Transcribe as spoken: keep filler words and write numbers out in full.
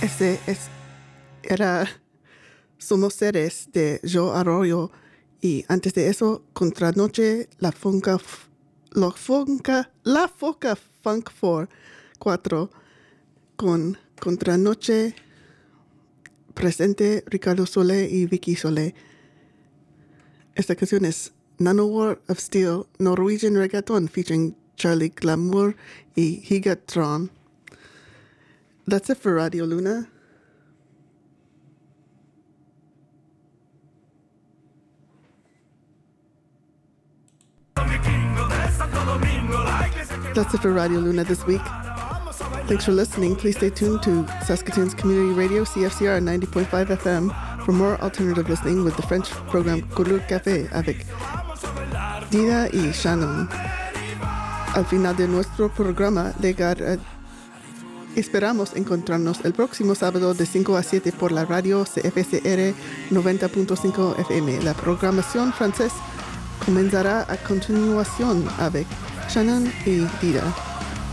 Ese es, era Somos Seres de Joe Arroyo y antes de eso, Contranoche, La Fonca, La Fonca, La Foca Funk Four cuatro con Contranoche, presente Ricardo Solé y Vicky Solé. Esta canción es Nanowar of Steel, Norwegian Reggaeton featuring Charlie Glamour y Higatron. That's it for Radio Luna. That's it for Radio Luna this week. Thanks for listening. Please stay tuned to Saskatoon's Community Radio, C F C R ninety point five F M, for more alternative listening with the French program Couleur Café avec Dida y Shannon. Al final de nuestro programa, llegar a Esperamos encontrarnos el próximo sábado de cinco a siete por la radio C F C R noventa punto cinco F M. La programación francés comenzará a continuación avec Shannon y Dida.